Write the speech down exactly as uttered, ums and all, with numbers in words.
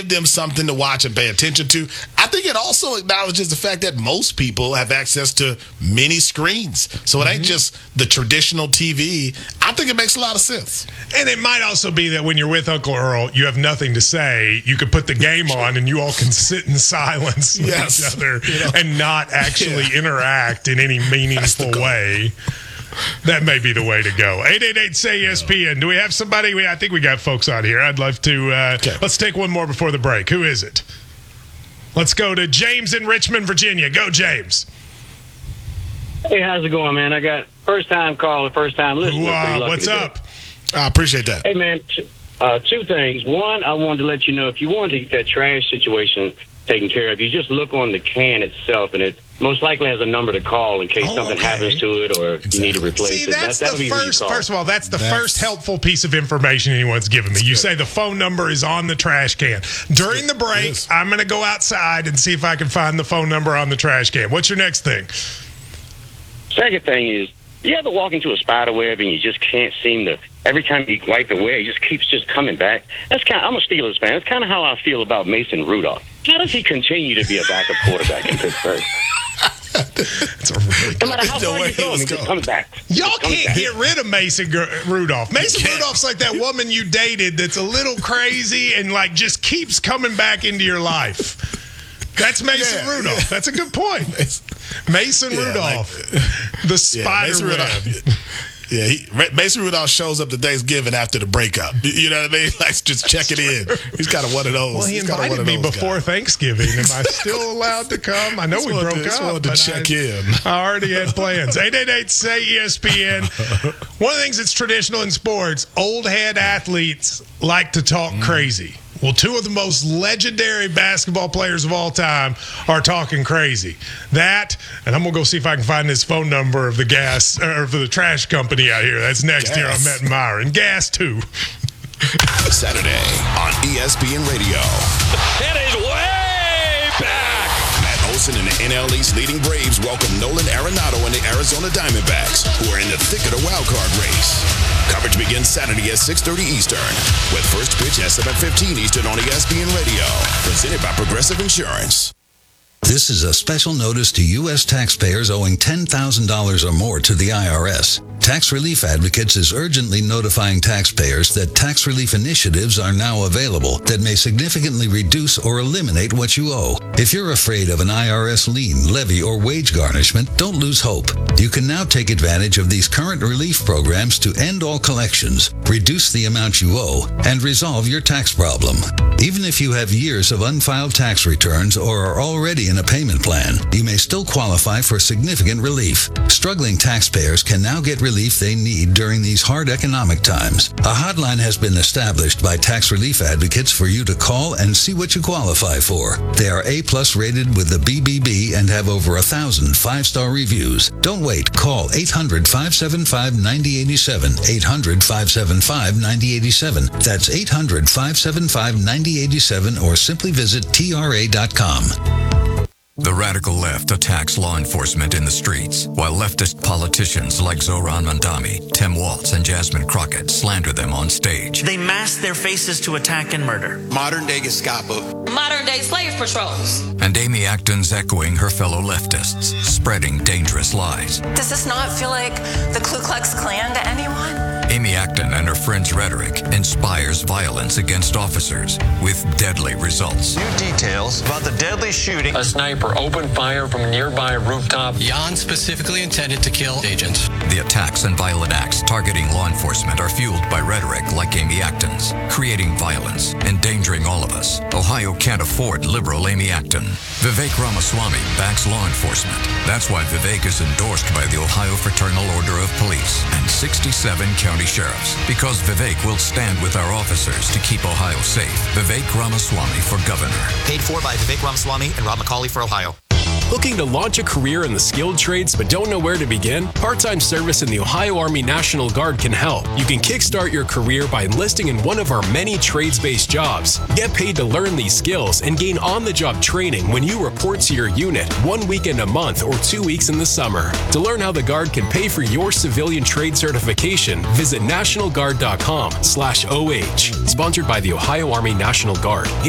them something to watch and pay attention to. I think it also acknowledges the fact that most people have access to many screens. So it ain't mm-hmm. just the traditional T V. I think it makes a lot of sense. And it might also be that when you're with Uncle Earl, you have nothing to say. You could put the game on and you all can sit in silence with yes. each other you know? and not actually yeah. interact in any meaningful way. That may be the way to go. eight eight eight, S A Y, E S P N. Do we have somebody? We, I think we got folks on here. I'd love to. Uh, okay. Let's take one more before the break. Who is it? Let's go to James in Richmond, Virginia. Go, James. Hey, how's it going, man? I got first time caller, first time listener. Wow, what's up? I appreciate that. Hey, man, t- uh, two things. One, I wanted to let you know if you wanted to get that trash situation taken care of, you just look on the can itself, and it most likely has a number to call in case oh, something okay. happens to it or exactly. you need to replace See, it. that's that, the first, first of all, that's the that's, first helpful piece of information anyone's given me. You good. say the phone number is on the trash can. During the break, I'm going to go outside and see if I can find the phone number on the trash can. What's your next thing? Second thing is, you ever walk into a spider web and you just can't seem to, every time you wipe away, it just keeps just coming back? That's kind of, I'm a Steelers fan. That's kind of how I feel about Mason Rudolph. How does he continue to be a backup quarterback in Pittsburgh? That's a really no matter how far you throw him, he just comes back. Y'all comes can't back. get rid of Mason Rudolph. Mason Rudolph's like that woman you dated that's a little crazy and like just keeps coming back into your life. That's Mason yeah, Rudolph. Yeah. That's a good point. Mason yeah, Rudolph, like, the spider yeah, web. Rudolph. Yeah, he, Mason Rudolph shows up to Thanksgiving after the breakup. You know what I mean? Like, just checking in. He's kind of one of those. Well, he He's invited me before guys. Thanksgiving. Am I still allowed to come? I know just we broke to, just up, to but check I, in. I already had plans. eight eight eight, S A Y, E S P N. One of the things that's traditional in sports, old head athletes like to talk mm. crazy. Well, two of the most legendary basketball players of all time are talking crazy. That, and I'm going to go see if I can find this phone number of the gas, or for the trash company out here. That's next gas. Here on Matt and Myron. Gas two. Saturday on E S P N Radio. It is way back. Matt Olson and the N L East leading Braves welcome Nolan Arenado and the Arizona Diamondbacks, who are in the thick of the wild card race. Coverage begins Saturday at six thirty Eastern, with first pitch at seven fifteen Eastern on E S P N Radio. Presented by Progressive Insurance. This is a special notice to U S taxpayers owing ten thousand dollars or more to the I R S. Tax Relief Advocates is urgently notifying taxpayers that tax relief initiatives are now available that may significantly reduce or eliminate what you owe. If you're afraid of an I R S lien, levy, or wage garnishment, don't lose hope. You can now take advantage of these current relief programs to end all collections, reduce the amount you owe, and resolve your tax problem. Even if you have years of unfiled tax returns or are already in a payment plan, you may still qualify for significant relief. Struggling taxpayers can now get relief they need during these hard economic times. A hotline has been established by Tax Relief Advocates for you to call and see what you qualify for. They are A-plus rated with the B B B and have over a thousand five-star reviews. Don't wait. Call eight hundred, five seven five, nine zero eight seven, eight hundred, five seven five, nine zero eight seven. That's eight hundred, five seven five, nine zero eight seven or simply visit T R A dot com. The radical left attacks law enforcement in the streets, while leftist politicians like Zohran Mamdani, Tim Walz, and Jasmine Crockett slander them on stage. They mask their faces to attack and murder. Modern-day Gestapo. Modern-day slave patrols. And Amy Acton's echoing her fellow leftists, spreading dangerous lies. Does this not feel like the Ku Klux Klan to anyone? Amy Acton and her friends' rhetoric inspires violence against officers with deadly results. New details about the deadly shooting. A sniper opened fire from a nearby rooftop. Jan specifically intended to kill agents. The attacks and violent acts targeting law enforcement are fueled by rhetoric like Amy Acton's, creating violence, endangering all of us. Ohio can't afford liberal Amy Acton. Vivek Ramaswamy backs law enforcement. That's why Vivek is endorsed by the Ohio Fraternal Order of Police and sixty-seven county sheriffs, because Vivek will stand with our officers to keep Ohio safe. Vivek Ramaswamy for governor. Paid for by Vivek Ramaswamy and Rob McCauley for Ohio. Looking to launch a career in the skilled trades but don't know where to begin? Part-time service in the Ohio Army National Guard can help. You can kickstart your career by enlisting in one of our many trades-based jobs. Get paid to learn these skills and gain on-the-job training when you report to your unit one weekend a month or two weeks in the summer. To learn how the Guard can pay for your civilian trade certification, visit national guard dot com slash O H. Sponsored by the Ohio Army National Guard.